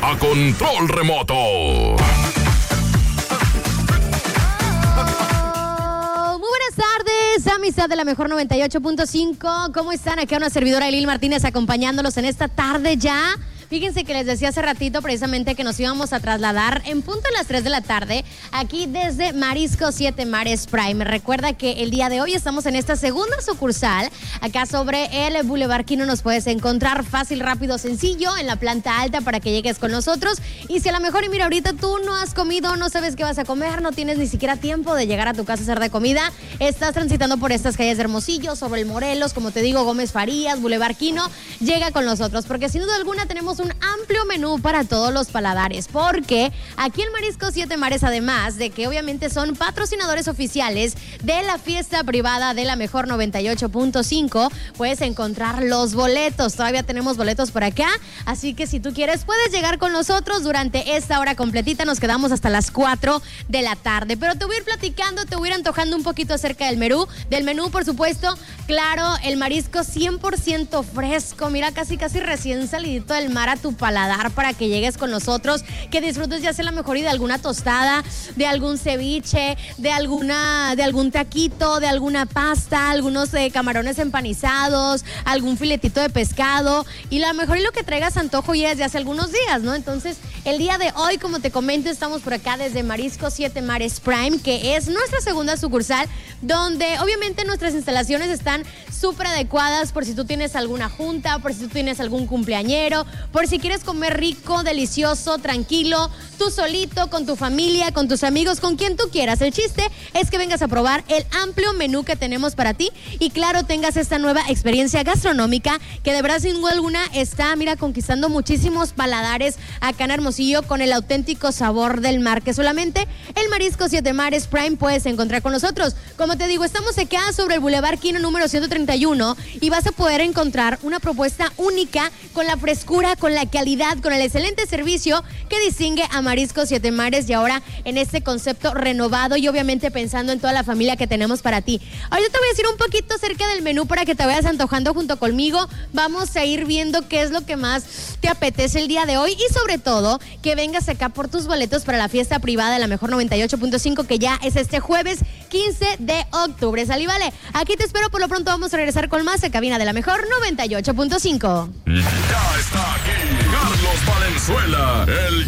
a control remoto. Amistad de la mejor 98.5. ¿Cómo están? Aquí una servidora Elil Martínez acompañándolos en esta tarde ya. Fíjense que les decía hace ratito precisamente que nos íbamos a trasladar en punto a las 3 de la tarde aquí desde Marisco 7 Mares Prime. Recuerda que el día de hoy estamos en esta segunda sucursal acá sobre el Boulevard Quino. Nos puedes encontrar fácil, rápido, sencillo en la planta alta para que llegues con nosotros. Y si a lo mejor, y mira, ahorita tú no has comido, no sabes qué vas a comer, no tienes ni siquiera tiempo de llegar a tu casa a hacer de comida, estás transitando por estas calles de Hermosillo, sobre el Morelos, como te digo, Gómez Farías, Boulevard Quino, llega con nosotros porque sin duda alguna tenemos un amplio menú para todos los paladares, porque aquí en Marisco 7 Mares, además de que obviamente son patrocinadores oficiales de la fiesta privada de la mejor 98.5, puedes encontrar los boletos. Todavía tenemos boletos por acá, así que si tú quieres puedes llegar con nosotros durante esta hora completita. Nos quedamos hasta las 4 de la tarde, pero te voy a ir platicando, te voy a ir antojando un poquito acerca del menú, por supuesto. Claro, el marisco 100% fresco, mira, casi recién salidito del mar a tu paladar para que llegues con nosotros, que disfrutes ya sea la mejor y de alguna tostada, de algún ceviche, de algún taquito, de alguna pasta, algunos camarones empanizados, algún filetito de pescado, y la mejor y lo que traigas antojo ya desde hace algunos días, ¿no? Entonces, el día de hoy, como te comento, estamos por acá desde Marisco 7 Mares Prime, que es nuestra segunda sucursal, donde obviamente nuestras instalaciones están súper adecuadas por si tú tienes alguna junta, por si tú tienes algún cumpleañero, por si quieres comer rico, delicioso, tranquilo, tú solito, con tu familia, con tus amigos, con quien tú quieras. El chiste es que vengas a probar el amplio menú que tenemos para ti y claro, tengas esta nueva experiencia gastronómica que de verdad sin duda alguna está, mira, conquistando muchísimos paladares acá en Hermosillo con el auténtico sabor del mar que solamente el Marisco 7 Mares Prime puedes encontrar con nosotros. Como te digo, estamos acá sobre el Boulevard Quino número 131 y vas a poder encontrar una propuesta única con la frescura, con la calidad, con el excelente servicio que distingue a Marisco 7 Mares y ahora en este concepto renovado y obviamente pensando en toda la familia que tenemos para ti. Ahorita te voy a decir un poquito acerca del menú para que te vayas antojando junto conmigo. Vamos a ir viendo qué es lo que más te apetece el día de hoy y sobre todo que vengas acá por tus boletos para la fiesta privada de la mejor 98.5 que ya es este jueves 15 de octubre. ¿Salí, vale? Aquí te espero, por lo pronto vamos a regresar con más a cabina de la mejor 98.5. Ya está aquí Carlos Valenzuela, el